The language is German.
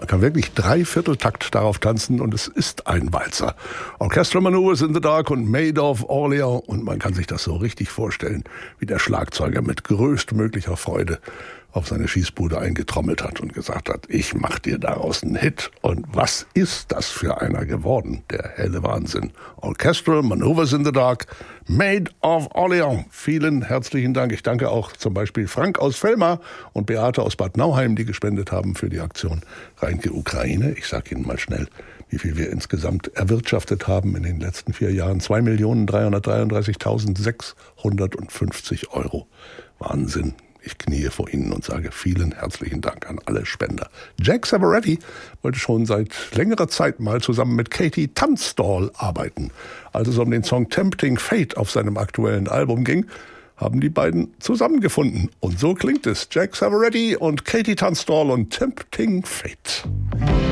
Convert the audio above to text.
kann wirklich 3/4-Takt darauf tanzen und es ist ein Walzer. Orchestral Maneuvers in the Dark und Maid of Orleans und man kann sich das so richtig vorstellen, wie der Schlagzeuger mit größtmöglicher Freude auf seine Schießbude eingetrommelt hat und gesagt hat, ich mach dir daraus einen Hit. Und was ist das für einer geworden? Der helle Wahnsinn. Orchestral Maneuvers in the Dark, Maid of Orleans. Vielen herzlichen Dank. Ich danke auch zum Beispiel Frank aus Velma und Beate aus Bad Nauheim, die gespendet haben für die Aktion Reinke Ukraine. Ich sage Ihnen mal schnell, wie viel wir insgesamt erwirtschaftet haben in den letzten 4 Jahren. 2.333.650 €. Wahnsinn. Ich kniee vor Ihnen und sage vielen herzlichen Dank an alle Spender. Jack Savoretti wollte schon seit längerer Zeit mal zusammen mit Katie Tunstall arbeiten. Als es um den Song Tempting Fate auf seinem aktuellen Album ging, haben die beiden zusammengefunden. Und so klingt es. Jack Savoretti und Katie Tunstall und Tempting Fate.